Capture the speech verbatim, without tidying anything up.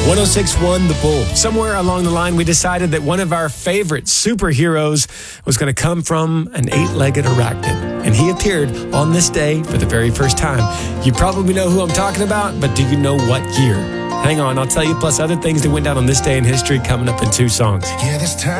one oh six point one The Bull. Somewhere along the line, we decided that one of our favorite superheroes was going to come from an eight-legged arachnid. And he appeared on this day for the very first time. You probably know who I'm talking about, but do you know what year? Hang on, I'll tell you, plus other things that went down on this day in history coming up in two songs. Yeah, this time